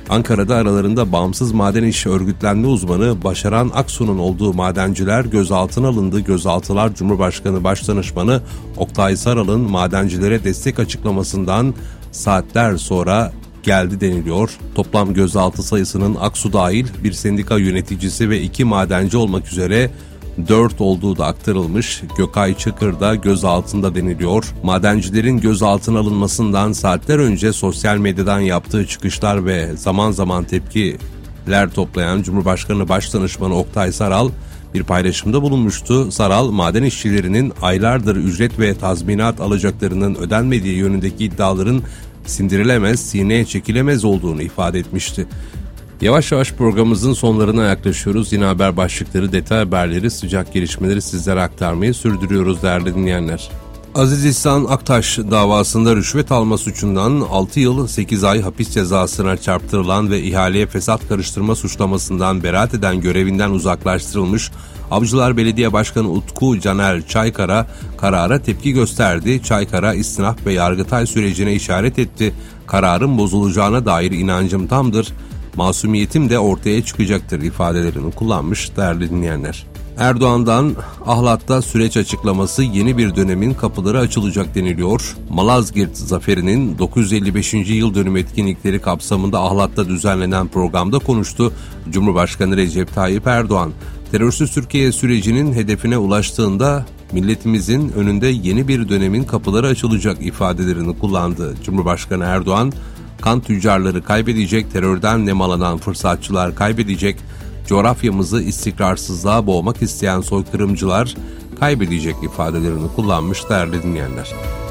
Ankara'da aralarında bağımsız maden işi örgütlenme uzmanı Başaran Aksu'nun olduğu madenciler gözaltına alındı. Gözaltılar Cumhurbaşkanı Başdanışmanı Oktay Saral'ın madencilere destek açıklamasından saatler sonra geldi deniliyor. Toplam gözaltı sayısının Aksu dahil bir sendika yöneticisi ve 2 madenci olmak üzere 4 olduğu da aktarılmış. Gökay Çakır da gözaltında deniliyor. Madencilerin gözaltına alınmasından saatler önce sosyal medyadan yaptığı çıkışlar ve zaman zaman tepkiler toplayan Cumhurbaşkanı Başdanışmanı Oktay Saral bir paylaşımda bulunmuştu. Saral, maden işçilerinin aylardır ücret ve tazminat alacaklarının ödenmediği yönündeki iddiaların sindirilemez, sineye çekilemez olduğunu ifade etmişti. Yavaş yavaş programımızın sonlarına yaklaşıyoruz. Yine haber başlıkları, detay haberleri, sıcak gelişmeleri sizlere aktarmayı sürdürüyoruz değerli dinleyenler. Aziz İhsan Aktaş davasında rüşvet alma suçundan 6 yıl 8 ay hapis cezasına çarptırılan ve ihaleye fesat karıştırma suçlamasından beraat eden görevinden uzaklaştırılmış Avcılar Belediye Başkanı Utku Caner Çaykara karara tepki gösterdi. Çaykara istinaf ve yargıtay sürecine işaret etti. Kararın bozulacağına dair inancım tamdır. Masumiyetim de ortaya çıkacaktır ifadelerini kullanmış değerli dinleyenler. Erdoğan'dan Ahlat'ta süreç açıklaması, yeni bir dönemin kapıları açılacak deniliyor. Malazgirt Zaferi'nin 955. yıl dönümü etkinlikleri kapsamında Ahlat'ta düzenlenen programda konuştu Cumhurbaşkanı Recep Tayyip Erdoğan. Terörsüz Türkiye sürecinin hedefine ulaştığında milletimizin önünde yeni bir dönemin kapıları açılacak ifadelerini kullandı. Cumhurbaşkanı Erdoğan, kan tüccarları kaybedecek, terörden nemalanan fırsatçılar kaybedecek, coğrafyamızı istikrarsızlığa boğmak isteyen soykırımcılar kaybedecek ifadelerini kullanmış değerli dinleyenler.